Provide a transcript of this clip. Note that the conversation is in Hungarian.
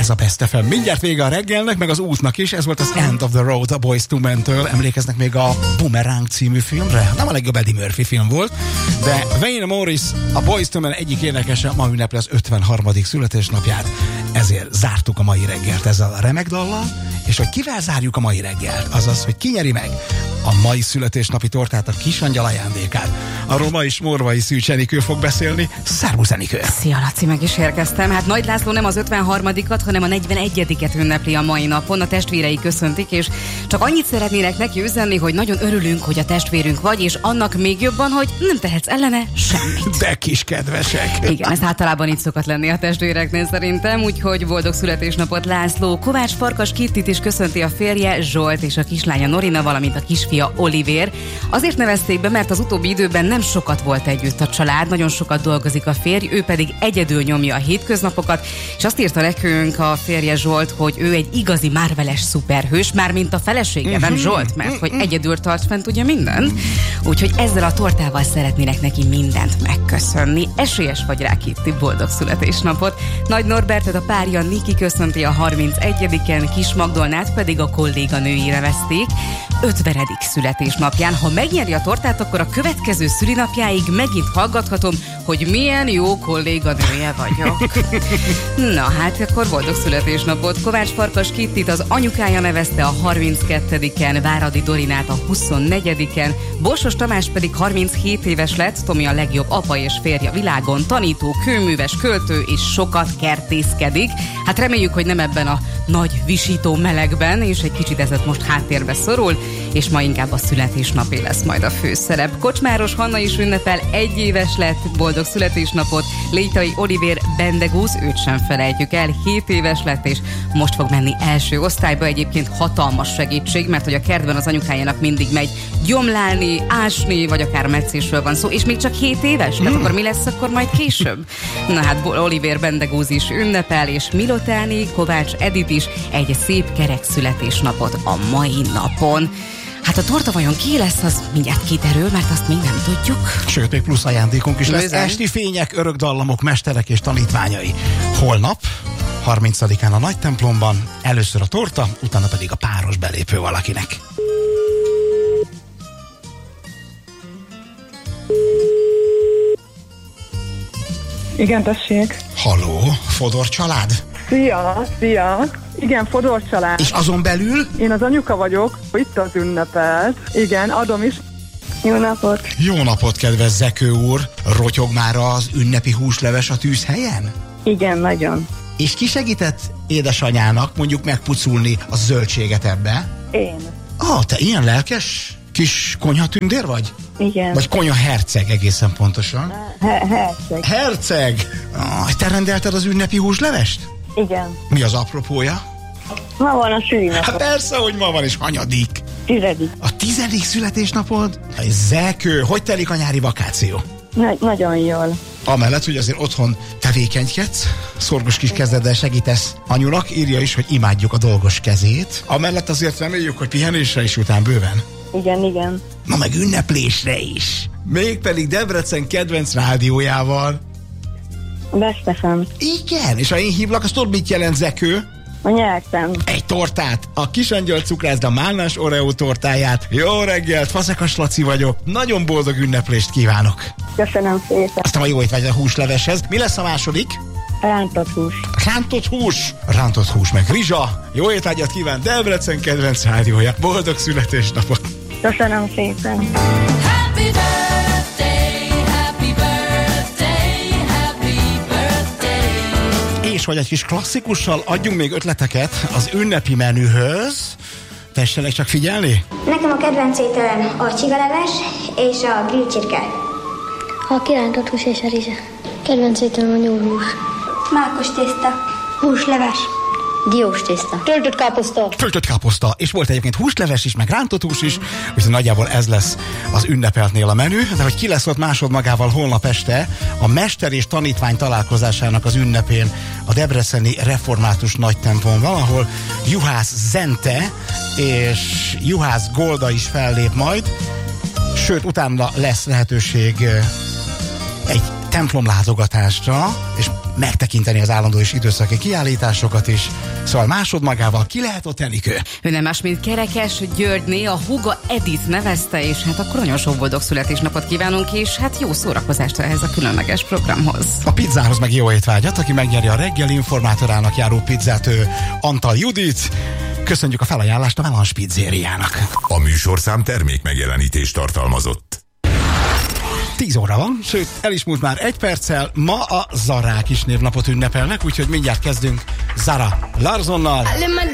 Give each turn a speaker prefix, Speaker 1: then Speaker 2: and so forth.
Speaker 1: Ez a Best FM. Mindjárt vége a reggelnek, meg az útnak is. Ez volt az End of the Road a Boyz II Men-től. Emlékeznek még a Boomerang című filmre? Nem a legjobb Eddie Murphy film volt, de Wayne Morris, a Boyz II Men egyik énekese ma ünnepli az 53. születésnapját. Ezért zártuk a mai reggelt ezzel a remek dallal, és hogy kivel zárjuk a mai reggelt, azaz, hogy ki nyeri meg a mai születésnapi tortát, a Kisangyal ajándékát. Arról ma is Morvai Szűcs Enikő fog beszélni. Szervusz, Enikő!
Speaker 2: Szia, Laci, meg is érkeztem. Hát Nagy László nem az 53-at, hanem a 41-et ünnepli a mai napon. A testvérei köszöntik, és csak annyit szeretnének neki üzenni, hogy nagyon örülünk, hogy a testvérünk vagy, és annak még jobban, hogy nem tehetsz ellene semmit.
Speaker 1: De kis kedvesek!
Speaker 2: Igen, ez általában így szokott lenni a testvéreknél szerintem, úgyhogy boldog születésnapot László. Kovács Farkas Kittit is köszönti a férje Zsolt és a kislánya Norina, valamint a kisfia Olivér. Azért nevezték be, mert az utóbbi időben nem sokat volt együtt a család, nagyon sokat dolgozik a férj, ő pedig egyedül nyomja a hétköznapokat, és azt írta nekünk a férje Zsolt, hogy ő egy igazi Marvel-es szuperhős, mármint a felesége, nem Zsolt, mert hogy egyedül tart fent ugye minden. Úgyhogy ezzel a tortával szeretnének neki mindent megköszönni. Esélyes vagy rá, Kitti, boldog születésnapot. Nagy Norbertet a párja Niki köszönti a 31-en, Kis Magdolnát pedig a kolléganői nevezték 50. születésnapján. Ha megnyeri a tortát, akkor a következő szülinapjáig megint hallgathatom, hogy milyen jó kolléganője vagyok. Na hát, akkor boldog születésnapot. Kovács Farkas Kittit az anyukája nevezte a 32-en, Váradi Dorinát a 24-en, Borsos Tamás pedig 37 éves lett, Tomi a legjobb apa és férje a világon, tanító, kőműves, költő és sokat kertészkedik. Hát reméljük, hogy nem ebben a nagy visító melegben, és egy kicsit ez most háttérbe szorul, és ma inkább a születésnapé lesz majd a főszerep. Kocsmáros Hanna is ünnepel, 1 éves lett, boldog születésnapot. Létai Olivér Bendegúz, őt sem felejtjük el, 7 éves lett, és most fog menni első osztályba. Egyébként hatalmas segítség, mert hogy a kertben az anyukájának mindig megy gyomlálni, ásni, vagy akár metszésről van szó, és még csak 7 éves, tehát akkor mi lesz akkor majd később? Na hát Olivér Bendegúz is ünnepel, és Milotáni, Kovács Edith is egy szép kerek születésnapot a mai napon. Hát a torta vajon ki lesz, az mindjárt kiderül, mert azt még nem tudjuk.
Speaker 1: Sőt, még plusz ajándékunk is lesz.
Speaker 2: Bizony.
Speaker 1: Esti fények, örök dallamok, mesterek és tanítványai. Holnap, 30-án a nagy templomban, először a torta, utána pedig a páros belépő valakinek.
Speaker 3: Igen, tessék.
Speaker 1: Halló, Fodor család?
Speaker 3: Szia. Igen, Fodor család.
Speaker 1: És azon belül?
Speaker 3: Én az anyuka vagyok, itt az ünnepelt. Igen, adom is. Jó napot.
Speaker 1: Jó napot, kedves Zekő úr! Rotyog már az ünnepi húsleves a tűzhelyen?
Speaker 3: Igen, nagyon.
Speaker 1: És ki segített édesanyának mondjuk megpuculni a zöldséget ebbe?
Speaker 3: Én.
Speaker 1: Te ilyen lelkes kis konyhatündér vagy?
Speaker 3: Igen.
Speaker 1: Vagy konyhaherceg egészen pontosan?
Speaker 3: Herceg.
Speaker 1: Herceg! Te rendelted az ünnepi húslevest?
Speaker 3: Igen.
Speaker 1: Mi az apropója?
Speaker 3: Ma van a szülinapom.
Speaker 1: Hát persze, hogy ma van, és hanyadik?
Speaker 3: 10.
Speaker 1: A 10. születésnapod? Zekő, hogy telik a nyári vakáció?
Speaker 3: Nagyon jól.
Speaker 1: Amellett, hogy azért otthon tevékenykedsz, szorgos kis kezeddel segítesz anyunak, írja is, hogy imádjuk a dolgos kezét. Amellett azért reméljük, hogy pihenésre is után bőven.
Speaker 3: Igen.
Speaker 1: Na meg ünneplésre is. Mégpedig Debrecen kedvenc rádiójával.
Speaker 3: Best FM.
Speaker 1: Igen, és ha én hívlak, azt tudod, mit jelent, Zekő?
Speaker 3: A nyertem.
Speaker 1: Egy tortát, a Kisangyal cukrászda Málnás Oreo tortáját. Jó reggelt, Fazekas Laci vagyok. Nagyon boldog ünneplést kívánok.
Speaker 3: Köszönöm szépen.
Speaker 1: Aztán a jó étvágy a húsleveshez. Mi lesz a második?
Speaker 3: Rántott hús.
Speaker 1: Rántott hús. Rántott hús meg rizsa. Jó étvágyat kíván Debrecen kedvenc rádiója. Boldog születésnapot.
Speaker 3: Köszönöm szépen.
Speaker 4: Happy birthday, happy birthday, happy birthday.
Speaker 1: És hogy egy kis klasszikussal adjunk még ötleteket az ünnepi menühöz. Tessenek csak figyelni.
Speaker 5: Nekem a kedvenc ételem a csigaleves és a grill csirke.
Speaker 6: A kirántott hús és a rizsa. Kedvenc ételem a nyúlhús.
Speaker 5: Mákos tészta.
Speaker 6: Húsleves. Diós tészta. Töltött káposzta.
Speaker 1: Töltött káposzta, és volt egyébként húsleves is, meg rántott hús is, úgyhogy nagyjából ez lesz az ünnepeltnél a menü, de hogy ki lesz ott másodmagával holnap este a mester és tanítvány találkozásának az ünnepén a debreceni református nagytemplomban, ahol Juhász Zente és Juhász Golda is fellép majd, sőt utána lesz lehetőség egy templomlátogatásra, és megtekinteni az állandó és időszaki kiállításokat is. Szóval másodmagával ki lehet ott, Enikő?
Speaker 2: Ő nem más, mint Kerekes Györgyné, a húga Edith nevezte, és hát akkor nagyon sok boldog születésnapot kívánunk, és hát jó szórakozást ehhez a különleges programhoz.
Speaker 1: A pizzához meg jó étvágyat, aki megnyeri a reggeli informátorának járó pizzát, ő Antal Judit. Köszönjük a felajánlást a Melange Pizzériának.
Speaker 7: A műsorszám termék megjelenítést tartalmazott.
Speaker 1: 10 óra van, sőt, el is múlt már 1 perccel. Ma a Zarák is névnapot ünnepelnek, úgyhogy mindjárt kezdünk Zara Larsonnal.